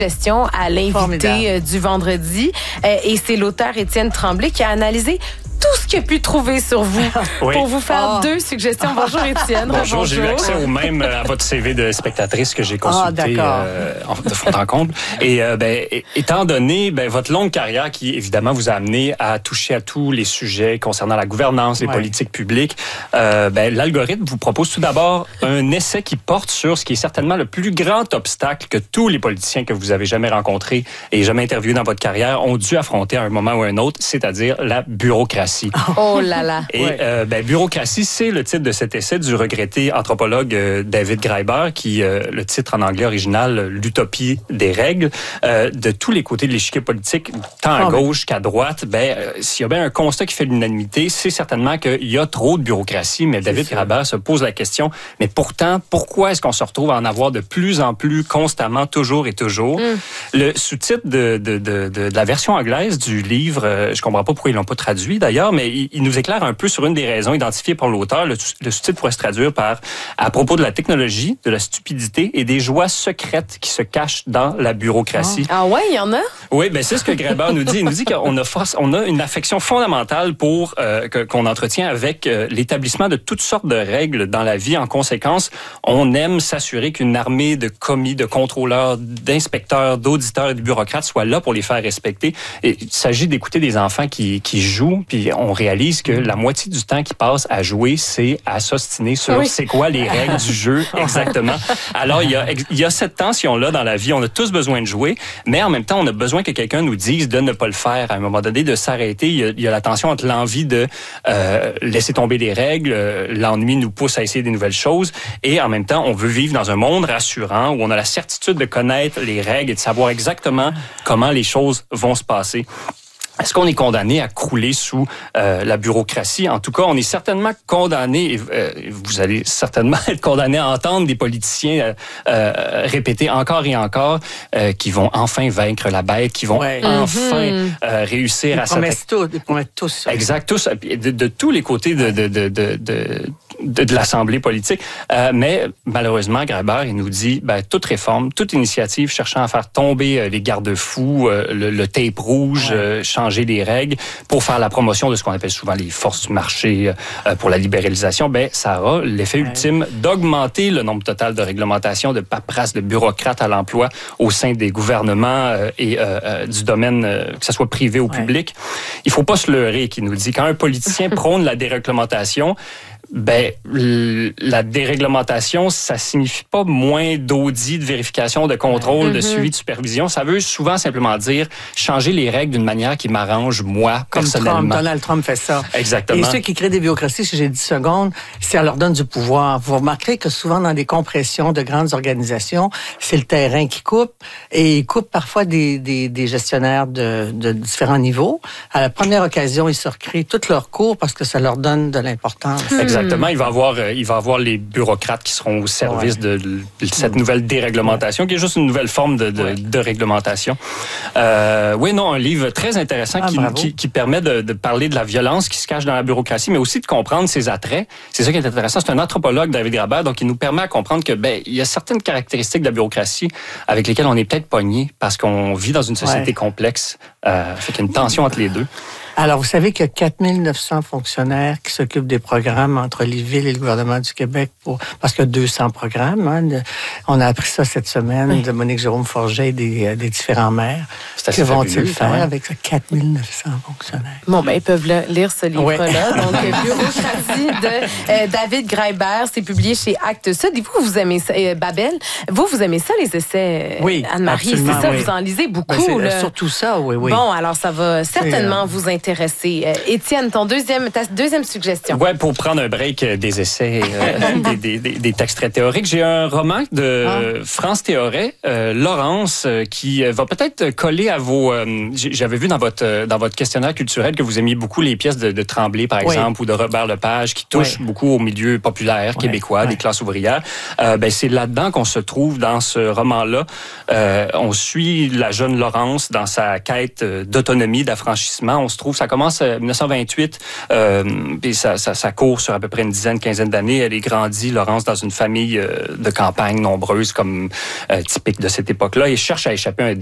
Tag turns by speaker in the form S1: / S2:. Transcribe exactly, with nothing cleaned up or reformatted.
S1: Question à l'invité du vendredi. Euh, et c'est l'auteur Étienne Tremblay qui a analysé tout ce qu'il a pu trouver sur vous oui. pour vous faire oh. deux suggestions. Bonjour Étienne.
S2: Bonjour,
S1: Bonjour.
S2: J'ai eu accès au même à votre C V de spectatrice que j'ai consulté oh, euh, de fond en comble. Et euh, ben, étant donné ben, votre longue carrière qui évidemment vous a amené à toucher à tous les sujets concernant la gouvernance, les ouais. politiques publiques, euh, ben, l'algorithme vous propose tout d'abord un essai qui porte sur ce qui est certainement le plus grand obstacle que tous les politiciens que vous avez jamais rencontrés et jamais interviewés dans votre carrière ont dû affronter à un moment ou à un autre, c'est-à-dire la bureaucratie.
S1: Oh là là!
S2: Et ouais. euh, ben, bureaucratie, c'est le titre de cet essai du regretté anthropologue euh, David Graeber, qui, euh, le titre en anglais original, l'utopie des règles, euh, de tous les côtés de l'échiquier politique, tant à oh, gauche qu'à droite. Ben, euh, s'il y a bien un constat qui fait l'unanimité, c'est certainement qu'il y a trop de bureaucratie. Mais David Graeber se pose la question, mais pourtant, pourquoi est-ce qu'on se retrouve à en avoir de plus en plus constamment, toujours et toujours? Mm. Le sous-titre de, de, de, de, de la version anglaise du livre, euh, je comprends pas pourquoi ils l'ont pas traduit d'ailleurs, mais il, il nous éclaire un peu sur une des raisons identifiées par l'auteur. Le, le sous-titre pourrait se traduire par « À propos de la technologie, de la stupidité et des joies secrètes qui se cachent dans la bureaucratie. »
S1: Ah ouais, il y en a?
S2: Oui, ben c'est ce que Graeber nous dit. Il nous dit qu'on a, force, on a une affection fondamentale pour euh, que, qu'on entretient avec euh, l'établissement de toutes sortes de règles dans la vie. En conséquence, on aime s'assurer qu'une armée de commis, de contrôleurs, d'inspecteurs, d'auditeurs et de bureaucrates soit là pour les faire respecter. Et il s'agit d'écouter des enfants qui, qui jouent, puis on réalise que la moitié du temps qu'ils passent à jouer, c'est à s'ostiner sur oui. c'est quoi les règles du jeu exactement. Alors, il y a, il y a cette tension-là dans la vie. On a tous besoin de jouer, mais en même temps, on a besoin que quelqu'un nous dise de ne pas le faire. À un moment donné, de s'arrêter. Il y a, il y a la tension entre l'envie de euh, laisser tomber les règles, euh, l'ennui nous pousse à essayer des nouvelles choses, et en même temps, on veut vivre dans un monde rassurant où on a la certitude de connaître les règles et de savoir exactement comment les choses vont se passer. Est-ce qu'on est condamné à crouler sous euh, la bureaucratie? En tout cas, on est certainement condamné, euh, vous allez certainement être condamné à entendre des politiciens euh, euh, répéter encore et encore euh, qu'ils vont enfin vaincre la bête, qu'ils vont ouais. enfin mm-hmm. euh, réussir
S3: ils
S2: à
S3: promettent tout, ils promettent tous.
S2: Exact, tous, de, de tous les côtés de, de, de, de, de De, de l'Assemblée politique. Euh, mais malheureusement, Graeber, il nous dit, ben, toute réforme, toute initiative cherchant à faire tomber euh, les garde-fous, euh, le, le tape rouge, ouais. euh, changer les règles pour faire la promotion de ce qu'on appelle souvent les forces du marché euh, pour la libéralisation, ben, ça aura l'effet ouais. ultime d'augmenter le nombre total de réglementations, de paperasses, de bureaucrates à l'emploi au sein des gouvernements euh, et euh, euh, du domaine, euh, que ce soit privé ou ouais. public. Il faut pas se leurrer, qui nous dit, quand un politicien prône la déréglementation, ben, la déréglementation, ça signifie pas moins d'audits, de vérification, de contrôle, mm-hmm. de suivi, de supervision. Ça veut souvent simplement dire changer les règles d'une manière qui m'arrange, moi,
S3: comme
S2: personnellement.
S3: Trump, Donald Trump fait ça.
S2: Exactement.
S3: Et ceux qui créent des bureaucraties, si j'ai dix secondes, ça leur donne du pouvoir. Vous remarquerez que souvent dans des compressions de grandes organisations, c'est le terrain qui coupe, et ils coupent parfois des, des, des gestionnaires de, de différents niveaux. À la première occasion, ils se recréent toutes leurs cours parce que ça leur donne de l'importance.
S2: Mm. Exactement. Il va avoir, il va avoir les bureaucrates qui seront au service ouais. de, de cette nouvelle déréglementation, ouais. qui est juste une nouvelle forme de, de, ouais. de réglementation. Euh, oui, non, un livre très intéressant ah, qui, qui, qui permet de, de parler de la violence qui se cache dans la bureaucratie, mais aussi de comprendre ses attraits. C'est ça qui est intéressant. C'est un anthropologue, David Graeber, donc il nous permet à comprendre que ben il y a certaines caractéristiques de la bureaucratie avec lesquelles on est peut-être pogné parce qu'on vit dans une société ouais. complexe. Euh, fait qu'il y a une tension entre les deux.
S3: Alors, vous savez qu'il y a quatre mille neuf cents fonctionnaires qui s'occupent des programmes entre les villes et le gouvernement du Québec, pour, parce qu'il y a deux cents programmes. Hein, de, on a appris ça cette semaine oui. de Monique Jérôme Forget et des, des différents maires. Que vont-ils faire ouais. avec ces quatre mille neuf cents fonctionnaires?
S1: Bon, ben ils peuvent le, lire ce livre-là. Ouais. Donc, Bureaucratie de euh, David Graeber, c'est publié chez Actes Sud. Et vous, vous aimez ça, euh, Babel, vous, vous aimez ça, les essais, euh,
S3: oui,
S1: Anne-Marie? C'est ça,
S3: oui.
S1: vous en lisez beaucoup.
S3: Ben,
S1: là.
S3: Surtout ça, oui, oui.
S1: Bon, alors ça va certainement
S3: euh...
S1: vous intéresser. Euh, Étienne, ton deuxième, ta deuxième suggestion.
S2: Ouais, pour prendre un break des essais, euh, des, des, des textes très théoriques, j'ai un roman de ah. France Théoret, euh, Laurence, euh, qui va peut-être coller à vos... Euh, j'avais vu dans votre dans votre questionnaire culturel que vous aimiez beaucoup les pièces de, de Tremblay, par exemple, oui. ou de Robert Lepage, qui touchent oui. beaucoup au milieu populaire oui. québécois, oui. des classes ouvrières. Euh, ben, c'est là-dedans qu'on se trouve dans ce roman-là. Euh, on suit la jeune Laurence dans sa quête d'autonomie, d'affranchissement. On se trouve retrouve. Ça commence en dix-neuf cent vingt-huit, euh, puis ça, ça, ça court sur à peu près une dizaine, quinzaine d'années. Elle est grandie, Laurence, dans une famille euh, de campagne nombreuse, comme euh, typique de cette époque-là, et cherche à échapper à un